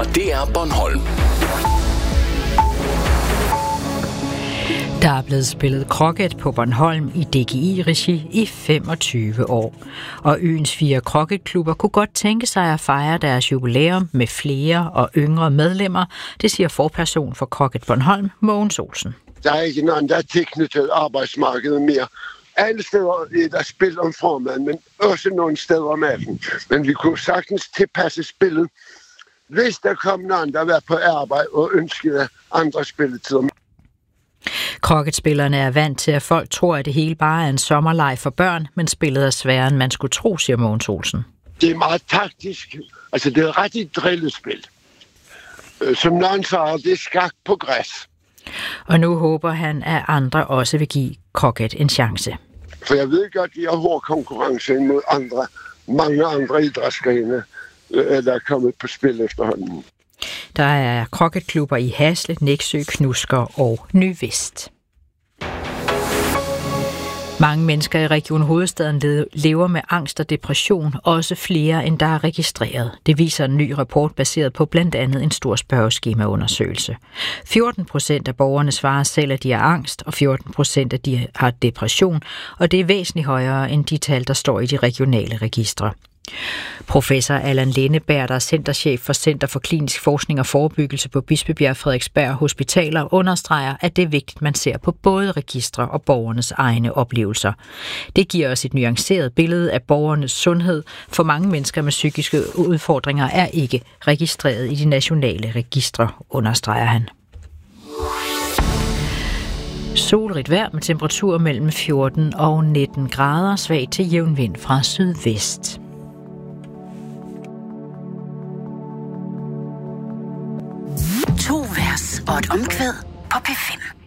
fra DR Bornholm. Der er blevet spillet croquet på Bornholm i DGI-regi i 25 år. Og øens 4 croquetklubber kunne godt tænke sig at fejre deres jubilæum med flere og yngre medlemmer. Det siger forperson for Croquet Bornholm, Mogens Olsen. Der er ikke nogen, der er tilknyttet arbejdsmarkedet mere. Alle steder er der spil om formiddagen, men også nogle steder om aftenen. Men vi kunne sagtens tilpasse spillet, hvis der kom nogen, der var på arbejde og ønskede andre spilletider. Croquetspillerne er vant til, at folk tror, at det hele bare er en sommerleg for børn, men spillet er sværere, end man skulle tro, siger Mogens Olsen. Det er meget taktisk. Altså, det er ret et drillespil. Som nogen siger, det er skak på græs. Og nu håber han, at andre også vil give croquet en chance. For jeg ved godt, at vi har hård konkurrence mod mange andre idrætsgrene, der er kommet på spil efterhånden. Der er croquetklubber i Hasle, Nexø, Knusker og Ny Vest. Mange mennesker i Region Hovedstaden lever med angst og depression, også flere end der er registreret. Det viser en ny rapport baseret på blandt andet en stor spørgeskemaundersøgelse. 14% af borgerne svarer selv, at de har angst, og 14% at de har depression, og det er væsentligt højere end de tal, der står i de regionale registre. Professor Allan Lindeberg, der er centerchef for Center for Klinisk Forskning og Forebyggelse på Bispebjerg Frederiksberg Hospitaler, understreger, at det er vigtigt, at man ser på både registre og borgernes egne oplevelser. Det giver os et nuanceret billede af borgernes sundhed, for mange mennesker med psykiske udfordringer er ikke registreret i de nationale registre, understreger han. Solrigt vejr med temperaturer mellem 14 og 19 grader, svag til jævn vind fra sydvest. To vers og et omkvæd på P5.